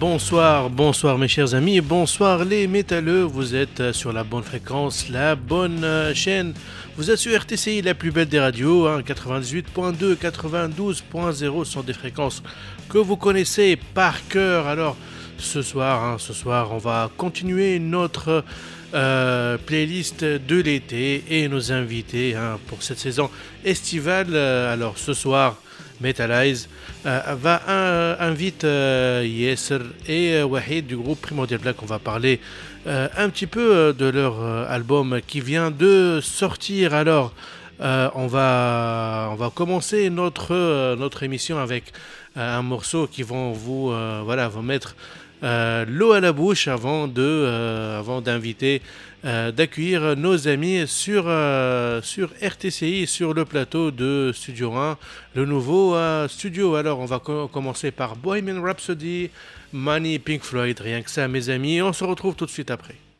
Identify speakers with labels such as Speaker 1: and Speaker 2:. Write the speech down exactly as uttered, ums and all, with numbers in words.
Speaker 1: bonsoir, bonsoir mes chers amis, bonsoir les métalleux, vous êtes sur la bonne fréquence, la bonne euh, chaîne, vous êtes sur R T C I, la plus belle des radios, hein, quatre-vingt-dix-huit point deux, quatre-vingt-douze point zéro sont des fréquences que vous connaissez par cœur. Alors ce soir, hein, ce soir on va continuer notre euh, playlist de l'été et nos invités hein, pour cette saison estivale. Alors ce soir, Metalize euh, va euh, invite euh, Yesser et euh, Wahid du groupe Primordial Black. On va parler euh, un petit peu euh, de leur euh, album qui vient de sortir. Alors euh, on va on va commencer notre euh, notre émission avec euh, un morceau qui vont vous euh, voilà vous mettre euh, l'eau à la bouche avant de euh, avant d'inviter Euh, d'accueillir nos amis sur, euh, sur R T C I, sur le plateau de Studio un, le nouveau euh, studio. Alors on va co- commencer par Bohemian Rhapsody, Money, Pink Floyd, rien que ça mes amis, on se retrouve tout de suite après.